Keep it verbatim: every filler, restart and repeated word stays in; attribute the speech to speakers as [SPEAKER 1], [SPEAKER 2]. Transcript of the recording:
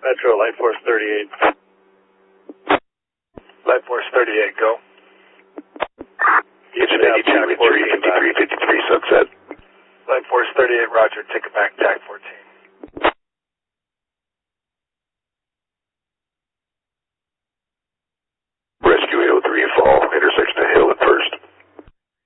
[SPEAKER 1] Metro, Light Force thirty-eight. Light Force thirty-eight, go.
[SPEAKER 2] Engine eighty-two, fifty-three, fifty-three, sunset.
[SPEAKER 1] Light Force thirty-eight, roger, take it back, tag fourteen.